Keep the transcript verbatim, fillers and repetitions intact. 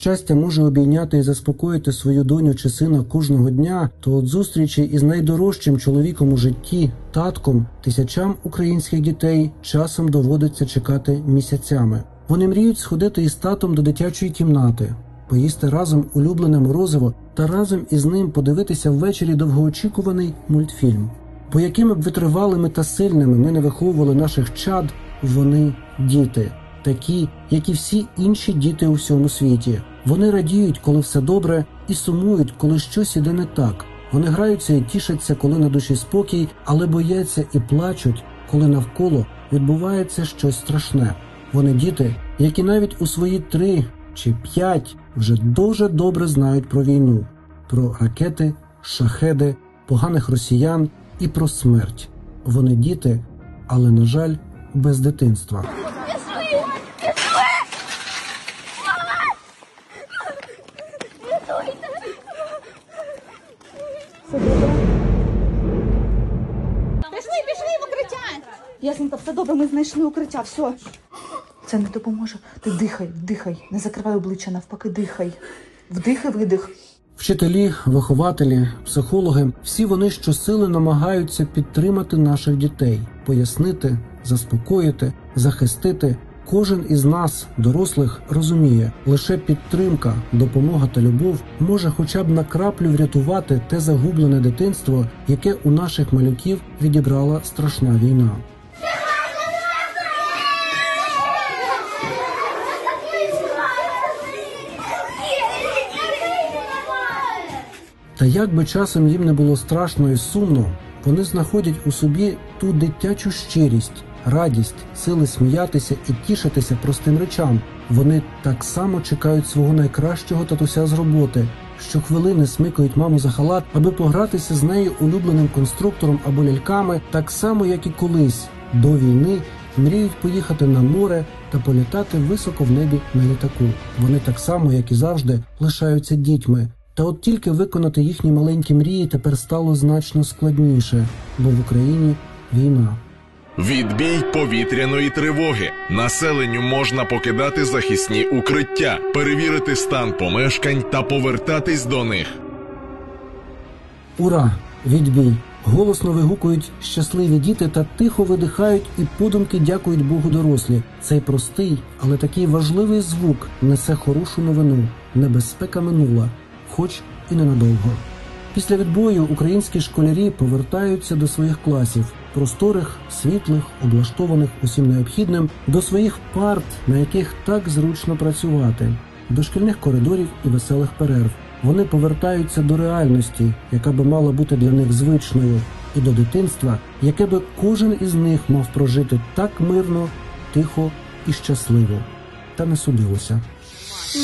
щастя може обійняти і заспокоїти свою доню чи сина кожного дня, то от зустрічі із найдорожчим чоловіком у житті, татком, тисячам українських дітей часом доводиться чекати місяцями. Вони мріють сходити із татом до дитячої кімнати, поїсти разом улюблене морозиво та разом із ним подивитися ввечері довгоочікуваний мультфільм. Бо якими б витривалими та сильними ми не виховували наших чад, вони – діти. Такі, як і всі інші діти у всьому світі. Вони радіють, коли все добре, і сумують, коли щось іде не так. Вони граються і тішаться, коли на душі спокій, але бояться і плачуть, коли навколо відбувається щось страшне. Вони діти, які навіть у свої три чи п'ять вже дуже добре знають про війну, про ракети, шахеди, поганих росіян і про смерть. Вони діти, але, на жаль, без дитинства. Пішли, пішли в укриття! Ясенька, все добре, ми знайшли укриття, все. Це не допоможе. Ти дихай, дихай, не закривай обличчя, навпаки, дихай. Вдих і видих. Вчителі, вихователі, психологи – всі вони щосили намагаються підтримати наших дітей, пояснити, заспокоїти, захистити. Кожен із нас, дорослих, розуміє, лише підтримка, допомога та любов може хоча б на краплю врятувати те загублене дитинство, яке у наших малюків відібрала страшна війна. Та як би часом їм не було страшно і сумно, вони знаходять у собі ту дитячу щирість, радість, сили сміятися і тішитися простим речам. Вони так само чекають свого найкращого татуся з роботи, щохвилини смикають маму за халат, аби погратися з нею улюбленим конструктором або ляльками, так само, як і колись, до війни, мріють поїхати на море та політати високо в небі на літаку. Вони так само, як і завжди, лишаються дітьми. Та от тільки виконати їхні маленькі мрії тепер стало значно складніше, бо в Україні війна. Відбій повітряної тривоги. Населенню можна покидати захисні укриття, перевірити стан помешкань та повертатись до них. Ура! Відбій! Голосно вигукують щасливі діти та тихо видихають і подумки дякують Богу дорослі. Цей простий, але такий важливий звук несе хорошу новину. Небезпека минула, хоч і ненадовго. Після відбою українські школярі повертаються до своїх класів, просторих, світлих, облаштованих усім необхідним, до своїх парт, на яких так зручно працювати, до шкільних коридорів і веселих перерв. Вони повертаються до реальності, яка би мала бути для них звичною, і до дитинства, яке би кожен із них мав прожити так мирно, тихо і щасливо. Та не судилося.